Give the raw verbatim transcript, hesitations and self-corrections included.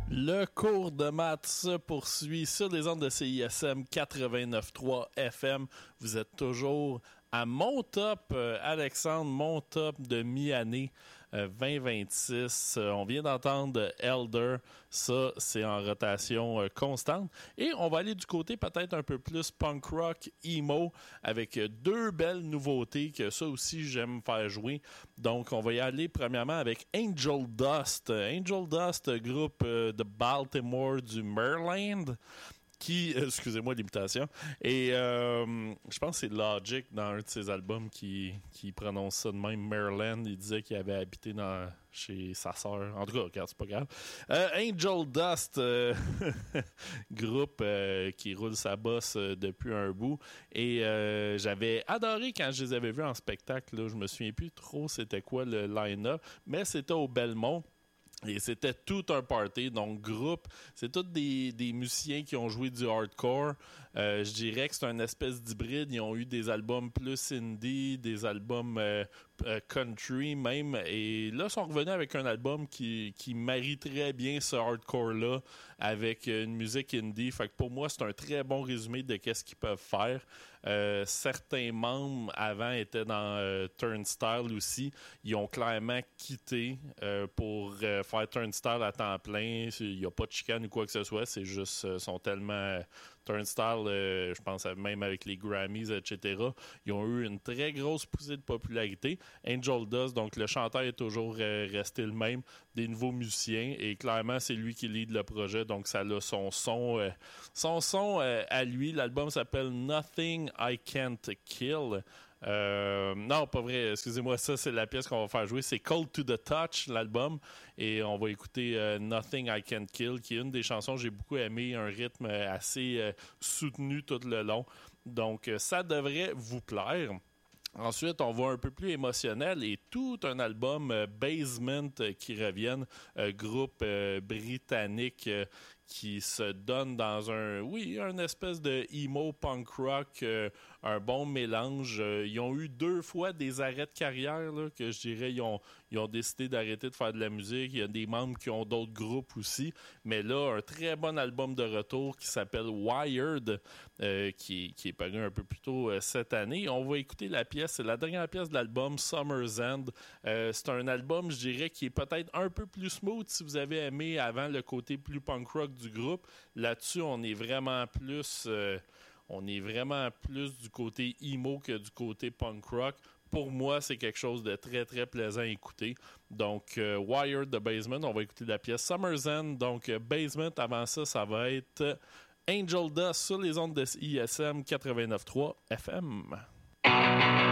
Le cours de maths se poursuit sur les ondes de C I S M quatre-vingt-neuf trois F M. Vous êtes toujours à mon top, euh, Alexandre, mon top de mi-année euh, vingt vingt-six. Euh, on vient d'entendre Elder. Ça, c'est en rotation euh, constante. Et on va aller du côté peut-être un peu plus punk rock, emo, avec deux belles nouveautés que ça aussi, j'aime faire jouer. Donc, on va y aller premièrement avec Angel Dust. Angel Dust, groupe euh, de Baltimore du Maryland. Qui, euh, excusez-moi l'imitation, et euh, je pense que c'est Logic dans un de ses albums qui, qui prononce ça de même, Maryland. Il disait qu'il avait habité dans, chez sa sœur. En tout cas, regarde, c'est pas grave. Euh, Angel Dust, euh, groupe euh, qui roule sa bosse euh, depuis un bout. Et euh, j'avais adoré quand je les avais vus en spectacle. Là, je me souviens plus trop c'était quoi le line-up, mais c'était au Belmont. Et c'était tout un party, donc groupe, c'est tous des, des musiciens qui ont joué du hardcore. Euh, je dirais que c'est une espèce d'hybride. Ils ont eu des albums plus indie, des albums euh, euh, country même. Et là, ils sont revenus avec un album qui, qui marie très bien ce hardcore-là avec une musique indie. Fait que pour moi, c'est un très bon résumé de qu'est-ce qu'ils peuvent faire. Euh, certains membres avant étaient dans euh, Turnstile aussi. Ils ont clairement quitté euh, pour euh, faire Turnstile à temps plein. Il n'y a pas de chicane ou quoi que ce soit. C'est juste, ils euh, sont tellement... Euh, Turnstile, euh, je pense même avec les Grammys, et cetera, ils ont eu une très grosse poussée de popularité. Angel Dust, donc le chanteur est toujours euh, resté le même, des nouveaux musiciens, et clairement, c'est lui qui lead le projet, donc ça a son son, euh, son son euh, à lui. L'album s'appelle Nothing I Can't Kill. Euh, non, pas vrai, excusez-moi, ça c'est la pièce qu'on va faire jouer, c'est Cold to the Touch, l'album, et on va écouter euh, Nothing I Can't Kill, qui est une des chansons que j'ai beaucoup aimé, un rythme assez euh, soutenu tout le long, donc euh, ça devrait vous plaire. Ensuite, on va un peu plus émotionnel et tout un album euh, Basement euh, qui reviennent, euh, groupe euh, britannique euh, qui se donne dans un, oui, un espèce de emo punk rock, euh, un bon mélange. Euh, ils ont eu deux fois des arrêts de carrière, là, que je dirais, ils ont, ils ont décidé d'arrêter de faire de la musique. Il y a des membres qui ont d'autres groupes aussi. Mais là, un très bon album de retour qui s'appelle Wired, euh, qui, qui est paru un peu plus tôt euh, cette année. On va écouter la pièce, c'est la dernière pièce de l'album, Summer's End. Euh, c'est un album, je dirais, qui est peut-être un peu plus smooth si vous avez aimé avant le côté plus punk rock du groupe. Là-dessus, on est vraiment plus euh, on est vraiment plus du côté emo que du côté punk rock. Pour moi, c'est quelque chose de très, très plaisant à écouter. Donc, euh, Wired de Basement, on va écouter la pièce Summer's End. Donc, euh, Basement, avant ça, ça va être Angel Dust sur les ondes de I S M quatre-vingt-neuf trois F M.